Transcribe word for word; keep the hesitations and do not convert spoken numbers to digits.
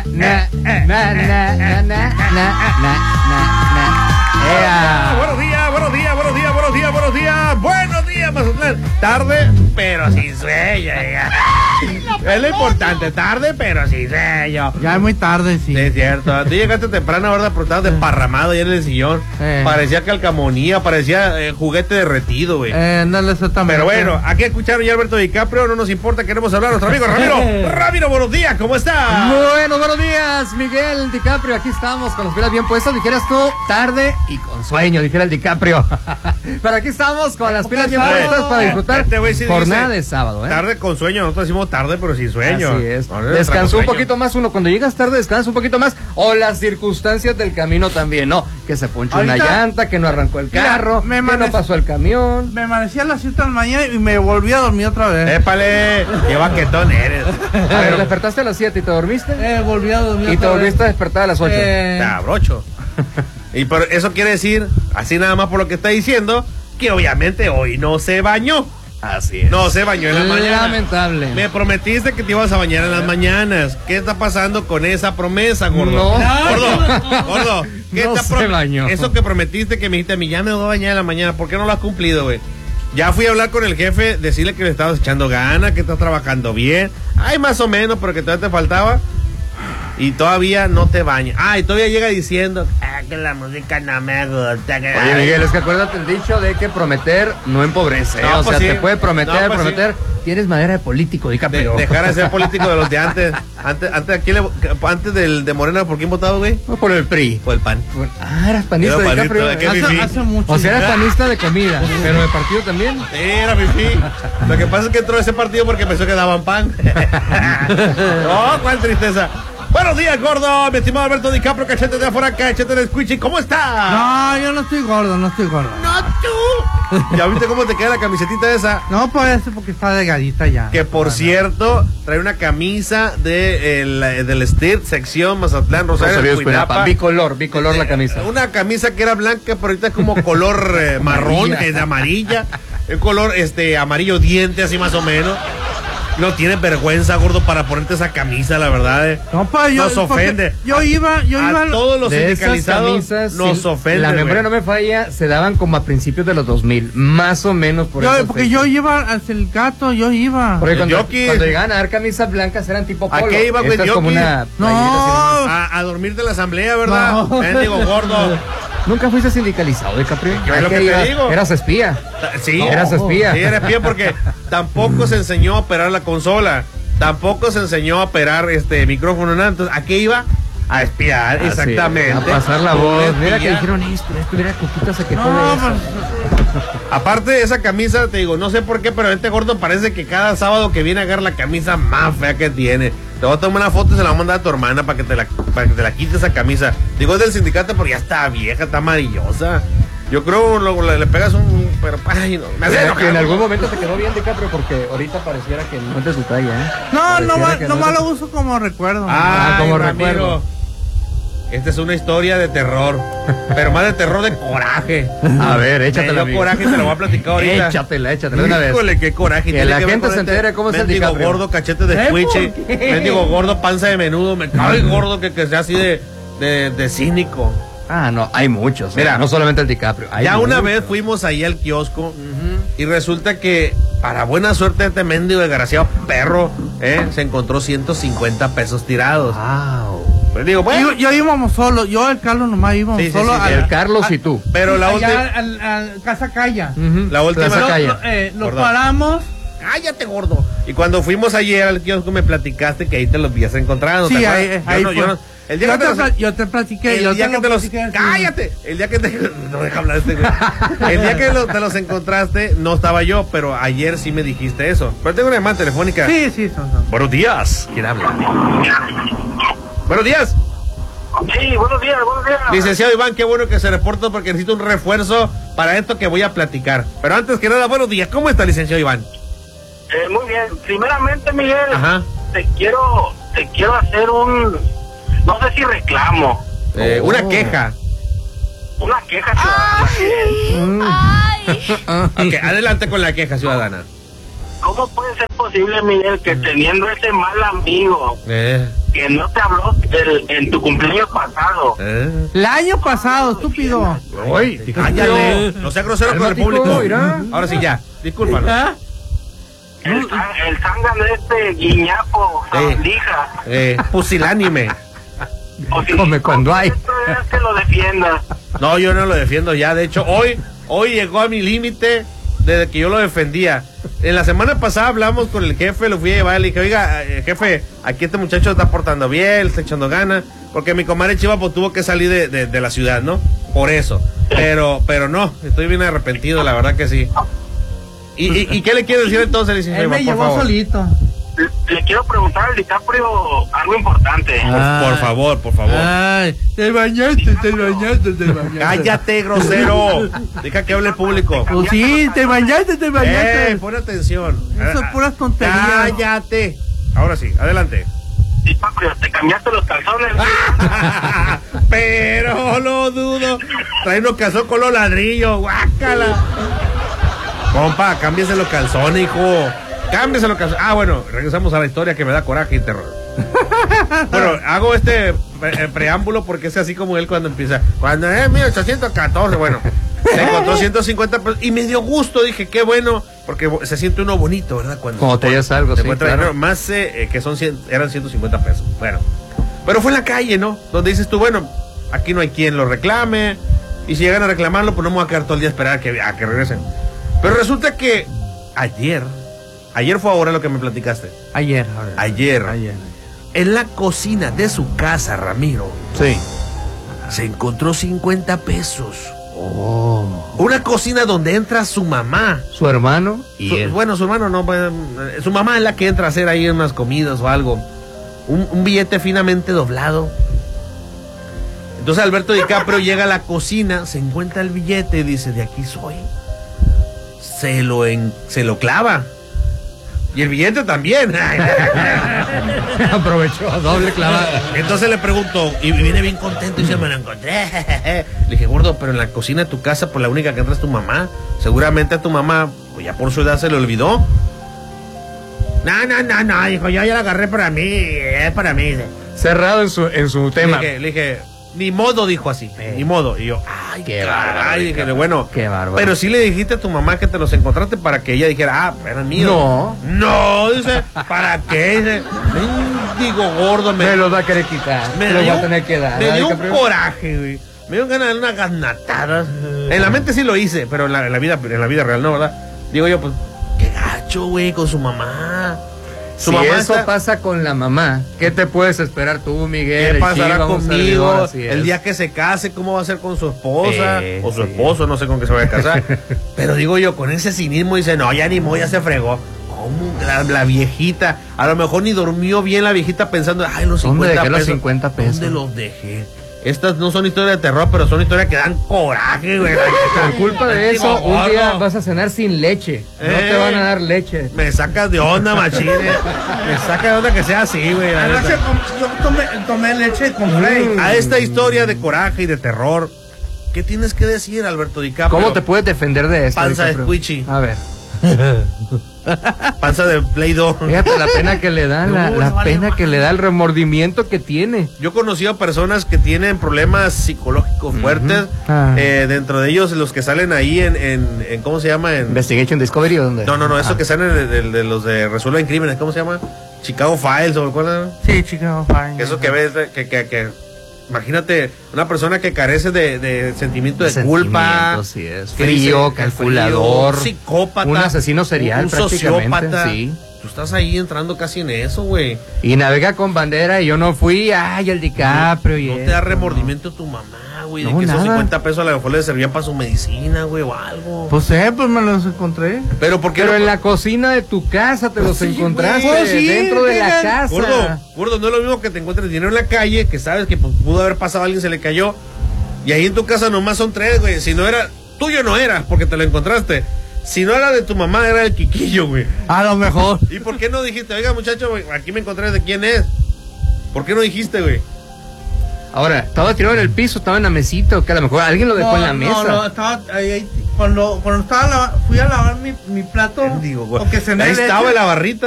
na, na, na, na, na, na, na, na. Yeah. Buenos días, buenos días, buenos días, buenos días, buenos días, buenos días, Mazatlán. Tarde, pero sin sueño. Es lo importante, tarde, pero sin sueño. Ya es muy tarde, sí. Sí, es cierto. Tú llegaste temprano, ¿verdad? Pero estabas desparramado ayer en el sillón. Eh. Parecía calcamonía, parecía eh, juguete derretido, güey. Eh, no le exactamente. Pero bueno, aquí escucharon ya Alberto DiCaprio, no nos importa, queremos hablar a nuestro amigo Ramiro. Ramiro, buenos días, ¿cómo estás? Bueno, buenos días, Miguel DiCaprio. Aquí estamos con las pilas bien puestas. Dijeras tú, tarde y con sueño, dijera el DiCaprio. Pero aquí estamos con las pilas bien puestas para disfrutar este jornada de sábado, ¿eh? Tarde con sueño, nosotros decimos tarde pero sin sueño. Así es. No, descansó un poquito más uno. Cuando llegas tarde, descansa un poquito más. O las circunstancias del camino también, ¿no? Que se ponchó una llanta, que no arrancó el carro, mira, que no pasó el camión. Me amanecí a las siete de la mañana y me volví a dormir otra vez. ¡Épale! ¡Qué baquetón eres! A ver, ¿despertaste a las siete y te dormiste? Eh, volví a dormir ¿Y te volviste a despertar a las ocho? Eh... Cabrocho. Y por eso quiere decir, así nada más por lo que está diciendo, que obviamente hoy no se bañó. Así es. No se bañó en la mañana. Lamentable. Me prometiste que te ibas a bañar en las mañanas. ¿Qué está pasando con esa promesa, gordo? No. Gordo, gordo. ¿Qué no está se bañó. Eso que prometiste que me dijiste a mí, ya me voy a bañar en la mañana. ¿Por qué no lo has cumplido, güey? Ya fui a hablar con el jefe, decirle que le estabas echando ganas, que estás trabajando bien. Ay, más o menos, pero que todavía te faltaba. Y todavía no te bañas. Ah, y todavía llega diciendo, ah, que la música no me gusta. Que... Oye, Miguel, es que acuérdate el dicho de que prometer no empobrece. ¿eh? No, o pues sea, sí. te puede prometer, No, pues prometer. Sí. Tienes madera de político, DiCaprio. De, dejar de ser político de los de antes. Antes, antes, ¿a quién le, antes del, de Morena, ¿por quién votaba, güey? Por el P R I. Por el P A N. Por... Ah, eras panista, Era DiCaprio. panista, ¿de hace, hace mucho. O sea, eras panista de comida, pero de partido también. Sí, era fifí. Lo que pasa es que entró a ese partido porque pensó que daban pan. No, cuál tristeza. Buenos días, gordo, mi estimado Alberto DiCaprio, cachete de afuera, cachete de squishy, ¿cómo estás? No, yo no estoy gordo, no estoy gordo. No, tú. ¿Ya viste cómo te queda la camisetita esa? No, puede ser porque está delgadita ya. Que por no, cierto, trae una camisa de el, del S T I R, sección Mazatlán, Rosario, Cuinapa. Bicolor, bicolor la camisa. Una camisa que era blanca, pero ahorita es como color eh, marrón, es de amarilla. El color este amarillo diente, así más o menos. No tienes vergüenza, gordo, para ponerte esa camisa, la verdad. Eh. No, pa, yo, nos ofende. Yo iba, yo a iba. A todos los de sindicalizados camisas, nos sí, ofende. La memoria güey. no me falla, se daban como a principios de los dos mil, más o menos por yo, eso. Porque yo iba al sindicato, yo iba. Porque cuando, Yoki, cuando llegaban a dar camisas blancas eran tipo polo. ¿A qué iba, güey? Esta es como una no. A, a dormir de la asamblea, ¿verdad? No. Mendigo gordo. ¿Nunca fuiste sindicalizado, DiCaprio? Yo es lo que te digo. Eras espía. Sí. Eras espía. Sí, eres espía porque tampoco se enseñó a operar la consola. Tampoco se enseñó a operar este micrófono, nada. Entonces, ¿a qué iba? A espiar, Ah, exactamente. Sí, a pasar la voz. Espía. Mira que dijeron esto, esto, mira, Coquita se quejó No, de eso. pues, Aparte de esa camisa, te digo, no sé por qué, pero este gordo parece que cada sábado que viene a agarrar la camisa más fea que tiene. Te voy a tomar una foto y se la voy a mandar a tu hermana para que te la, para que te la quites esa camisa. Digo, es del sindicato porque ya está vieja, está amarillosa. Yo creo que le, le pegas un... Pero, ay, no, me hace Que enojar. en algún momento te quedó bien, DiCaprio, porque ahorita pareciera que no es de su talla, ¿eh? no, Pareciera no, ma, que no es más de- lo uso como recuerdo. Ah, como como recuerdo. recuerdo. Esta es una historia de terror, pero más de terror de coraje. A ver, Me échatela, dio amigo. coraje, te lo voy a platicar ahorita. Échatela, échatela de una vez. Híjole, qué coraje. Que Tiene la ver gente con se este entere cómo es el mendigo DiCaprio. gordo, cachete de ¿Eh? squishy. ¿Por qué? Mendigo gordo, panza de menudo. Me cae gordo que, que sea así de, de, de cínico. Ah, no, hay muchos. Mira, Mira, no solamente el DiCaprio. Hay Ya una muchos. vez fuimos ahí al kiosco y resulta que, para buena suerte, este mendigo desgraciado perro, ¿eh? Se encontró ciento cincuenta pesos tirados. Wow. Pues digo, bueno, Yo, yo íbamos solo, yo el Carlos nomás íbamos Sí, sí, solo sí, a El la- Carlos a- y tú. pero la allá última... al, al Casa Calla. Ujú. La última- Plaza Lo- Calla. lo- eh, nos Perdón. paramos. Cállate, gordo. Y cuando fuimos ayer al kiosco me platicaste que ahí te los habías encontrado. Sí, ¿te ahí, acuerdas? ahí yo no, yo fue. no- el día yo, que te te los, pla- yo te platiqué. el yo día te que lo te los platiqué, sí. cállate. El día que te no deja hablar este güey. El día que lo- te los encontraste no estaba yo, pero ayer sí me dijiste eso. Pero tengo una llamada telefónica. Sí, sí, son, son. Buenos días. ¿Quién habla? Buenos días. Sí, buenos días, buenos días. Licenciado Iván, qué bueno que se reportó porque necesito un refuerzo para esto que voy a platicar. Pero antes que nada, buenos días. ¿Cómo está, licenciado Iván? Eh, muy bien. Primeramente, Miguel, Ajá. te quiero, te quiero hacer un, no sé si reclamo, Eh, Oh. Una queja. una queja ciudadana. Ok, adelante con la queja, ciudadana. ¿Cómo puede ser posible, Miguel, que teniendo ese mal amigo, Eh. que no te habló del, en tu cumpleaños pasado. ¿Eh? El año pasado, estúpido. Uy, cállate. No sea grosero con el público. Mira. Ahora sí, ya. Discúlpanos. ¿Ah? El, zang- el zángano este guiñapo, sabandija. Eh, pusilánime. O si- Come cuando hay. todavía que lo defiendas. No, yo no lo defiendo ya. De hecho, hoy, hoy llegó a mi límite desde que yo lo defendía. En la semana pasada hablamos con el jefe, lo fui a llevar, le dije, oiga, eh, jefe, aquí este muchacho está portando bien, está echando ganas, porque mi comadre Chiva pues, tuvo que salir de, de, de la ciudad, ¿no? Por eso. Pero, pero no, estoy bien arrepentido, la verdad que sí. ¿Y, y, y qué le quiere decir entonces, licenciado? Él me Por llevó favor. solito. Le, le quiero preguntar al DiCaprio algo importante. Ah. Por favor, por favor. Ay, te bañaste, te bañaste, te bañaste. Cállate, grosero. Deja que hable el público. Pues sí, te bañaste, te bañaste. Eh, pon atención. Eso es puras tonterías. Cállate. Ahora sí, adelante. DiCaprio, te cambiaste los calzones. Pero lo dudo. Trae unos calzones con los ladrillos. Guácala. Compa, cámbiese los calzones, hijo. Cámbiese los calzones. Ah, bueno, regresamos a la historia que me da coraje y terror. Bueno, hago este pre- preámbulo porque es así como él cuando empieza. Cuando es mil ochocientos catorce, bueno, se encontró ciento cincuenta pesos y me dio gusto. Dije, qué bueno, porque se siente uno bonito, ¿verdad? Cuando Cuando te hallas algo, se sí, encuentra claro. dinero, más eh, que son cien, eran ciento cincuenta pesos. Bueno, pero fue en la calle, ¿no? Donde dices tú, bueno, aquí no hay quien lo reclame. Y si llegan a reclamarlo, pues no me voy a quedar todo el día a esperar a que, a que regresen. Pero resulta que ayer, ayer fue ahora lo que me platicaste. Ayer, ahora. Ayer, Ayer. en la cocina de su casa, Ramiro, Sí. se encontró cincuenta pesos. Oh. Una cocina donde entra su mamá. Su hermano y Su- él. bueno, su hermano no, pues, eh, su mamá es la que entra a hacer ahí unas comidas o algo. Un, un billete finamente doblado. Entonces Alberto DiCaprio llega a la cocina, se encuentra el billete y dice, de aquí soy. Se lo, en, se lo clava. Y el billete también. Aprovechó doble clavada. Entonces le pregunto, y viene bien contento y dice, me lo encontré. Le dije, gordo, pero en la cocina de tu casa, pues la única que entra es tu mamá. Seguramente a tu mamá, pues ya por su edad se le olvidó. No, no, no, no, dijo, yo ya la agarré para mí, es para mí. Dice. Cerrado en su, en su Le tema. dije, le dije, ni modo, dijo así, Eh. ni modo. Y yo, ay, Qué qué bárbaro, bárbaro. Dije, Ricardo. bueno, Qué bárbaro. pero sí le dijiste a tu mamá que te los encontraste para que ella dijera, ah, eran míos. No. No, dice, ¿para qué? Dice, digo, gordo, me, Me los va a querer quitar. me Me los dio, va a tener que dar. me ¿verdad, dio un DiCaprio? coraje, güey. Me dio ganas de dar unas ganatadas. En la mente sí lo hice, pero en la, en la vida, en la vida real no, ¿verdad? Digo yo, pues, qué gacho, güey, con su mamá. Su Si mamá eso está- pasa con la mamá, ¿qué te puedes esperar tú, Miguel? ¿Qué el pasará Chiva, un conmigo? servidor? Así El es. día que se case, ¿cómo va a ser con su esposa? Sí, o su sí. esposo, no sé con qué se vaya a casar. Pero digo yo, con ese cinismo dice, no, ya ni modo, ya se fregó. ¿Cómo? La, la viejita, a lo mejor ni durmió bien la viejita pensando, ay, los ¿Dónde cincuenta dejé los pesos. cincuenta pesos? ¿Dónde los dejé? Estas no son historias de terror, pero son historias que dan coraje, güey. Por culpa de Digo, eso, un día gordo, vas a cenar sin leche. No Eh. te van a dar leche. Me sacas de onda, machine. Me sacas de onda que sea así, güey. la Anoche neta. com- yo tomé, tomé leche con Frey. A esta historia de coraje y de terror, ¿qué tienes que decir, Alberto DiCaprio? ¿Cómo te puedes defender de esto? Panza de DiCaprio? squishy. A ver. Panza de Play-Doh. Fíjate la pena que le da, la, No, la no vale pena que le da, el remordimiento que tiene. Yo he conocido a personas que tienen problemas psicológicos fuertes. Ah. eh, dentro de ellos, los que salen ahí en, en, en ¿cómo se llama? En, Investigation Discovery o dónde? no, no, no, eso Ah. que salen de, de- de los de Resuelven Crímenes, ¿cómo se llama? Chicago Files o cuál. Sí, chica, fine. Eso que ves, de- que, que, que imagínate una persona que carece de, de sentimiento de, De culpa, sentimientos, sí es. que Frío, dice- calculador, frío, psicópata, un asesino serial un prácticamente, sociópata. sí. Tú estás ahí entrando casi en eso, güey. Y navega con bandera y yo no fui, ay, el DiCaprio y No te esto, da no. remordimiento tu mamá, güey, de No, que esos nada. cincuenta pesos a lo mejor le servían para su medicina, güey, o algo. Pues eh, pues me los encontré. Pero ¿por qué Pero no? en la cocina de tu casa te los Sí, encontraste, güey. Pues sí, dentro de la vengan. casa. Gordo, gordo, no es lo mismo que te encuentres dinero en la calle, que sabes que pues, pudo haber pasado, alguien se le cayó, y ahí en tu casa nomás son tres, güey. Si no era, tuyo no era, porque te lo encontraste. Si no era de tu mamá, era el Quiquillo, güey. A lo mejor. ¿Y por qué no dijiste, oiga, muchacho, güey, aquí me encontré de quién es? ¿Por qué no dijiste, güey? Ahora, estaba tirado en el piso, estaba en la mesita, o que a lo mejor alguien lo dejó No, en la no, mesa. no, estaba ahí, ahí, cuando, cuando estaba lava- fui a lavar mi, mi plato. Digo, güey. porque cené Ahí leche. estaba en la barrita.